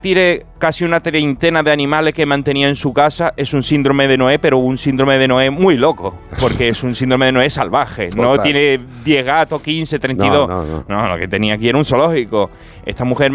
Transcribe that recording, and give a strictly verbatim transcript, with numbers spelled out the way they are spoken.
Tiene casi una treintena de animales que mantenía en su casa. Es un síndrome de Noé, pero un síndrome de Noé muy loco, porque es un síndrome de Noé salvaje. No tiene diez gatos, quince, treinta y dos. No, no, no. No, lo que tenía aquí era un zoológico. Esta mujer